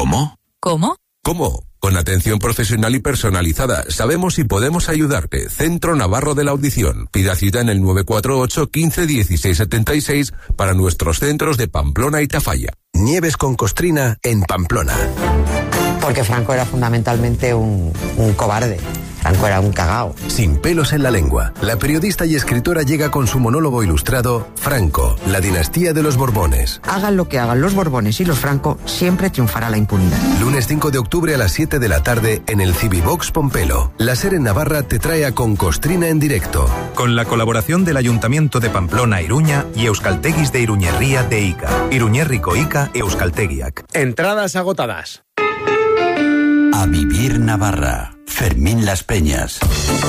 ¿Cómo? ¿Cómo? ¿Cómo? Con atención profesional y personalizada. Sabemos si podemos ayudarte. Centro Navarro de la Audición. Pida cita en el 948 15 16 76 para nuestros centros de Pamplona y Tafalla. Nieves con Costrina en Pamplona. Porque Franco era fundamentalmente un cobarde. Franco era un cagao. Sin pelos en la lengua, la periodista y escritora llega con su monólogo ilustrado Franco, la dinastía de los Borbones. Hagan lo que hagan los Borbones y los Franco, siempre triunfará la impunidad. Lunes 5 de octubre a las 7 de la tarde en el Civivox Pompelo. La SER en Navarra te trae a Con Costrina en directo. Con la colaboración del Ayuntamiento de Pamplona, Iruña y Euskalteguis de Iruñerría de Ica. Iruñerriko Ica Euskaltegiak. Entradas agotadas. A vivir Navarra. Fermín Las Peñas.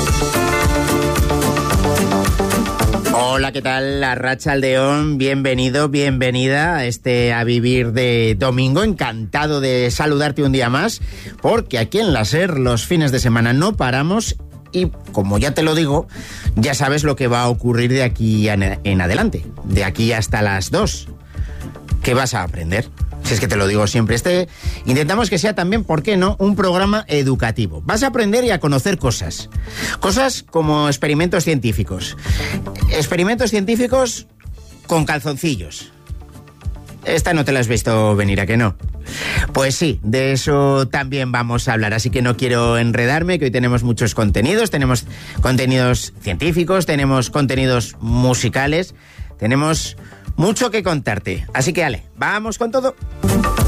Hola, ¿qué tal? Arratsaldeon, bienvenido, bienvenida a este A Vivir de domingo. Encantado de saludarte un día más, porque aquí en la SER los fines de semana no paramos y, como ya te lo digo, ya sabes lo que va a ocurrir de aquí en adelante, de aquí hasta las 2. ¿Qué vas a aprender? Si es que te lo digo siempre, intentamos que sea también, ¿por qué no?, un programa educativo. Vas a aprender y a conocer cosas. Cosas como experimentos científicos. Experimentos científicos con calzoncillos. Esta no te la has visto venir, ¿a que no? Pues sí, de eso también vamos a hablar, así que no quiero enredarme, que hoy tenemos muchos contenidos. Tenemos contenidos científicos, tenemos contenidos musicales, tenemos mucho que contarte. Así que, Ale, vamos con todo.